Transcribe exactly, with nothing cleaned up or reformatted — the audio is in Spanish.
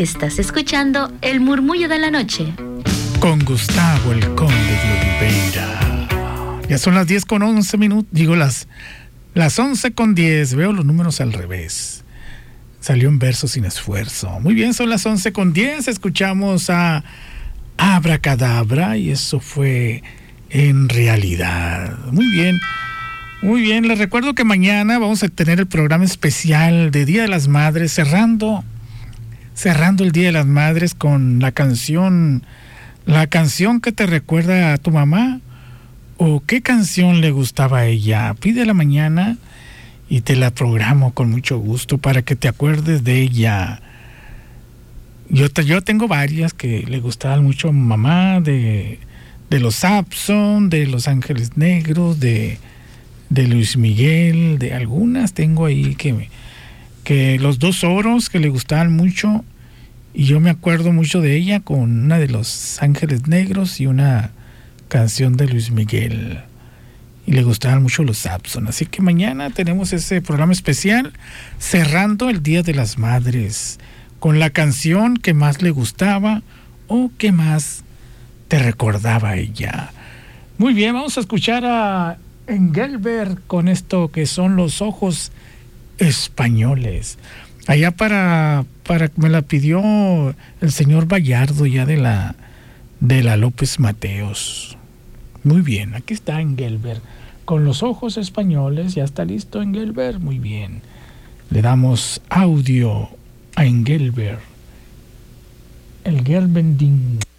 Estás escuchando El Murmullo de la Noche con Gustavo el Conde de Oliveira. Ya son las diez con once minutos, digo las, las once con diez, veo los números al revés. Salió en verso sin esfuerzo. Muy bien, son las once con diez, escuchamos a Abracadabra y eso fue En Realidad. Muy bien, muy bien, les recuerdo que mañana vamos a tener el programa especial de Día de las Madres, cerrando, cerrando el Día de las Madres con la canción, la canción que te recuerda a tu mamá, o qué canción le gustaba a ella. Pídela mañana y te la programo con mucho gusto para que te acuerdes de ella. Yo, te, yo tengo varias que le gustaban mucho a mi mamá, de, de los Sampson, de Los Ángeles Negros, de, de Luis Miguel, de algunas tengo ahí que, que los Dos Oros que le gustaban mucho, y yo me acuerdo mucho de ella con una de Los Ángeles Negros y una canción de Luis Miguel. Y le gustaban mucho los Sampson. Así que mañana tenemos ese programa especial cerrando el Día de las Madres con la canción que más le gustaba o que más te recordaba a ella. Muy bien, vamos a escuchar a Engelbert con esto que son Los Ojos Españoles. Allá para, para me la pidió el señor Vallardo, ya de la, de la López Mateos. Muy bien, aquí está Engelbert con Los Ojos Españoles. Ya está listo Engelbert, muy bien. Le damos audio a Engelbert, el Gelbending.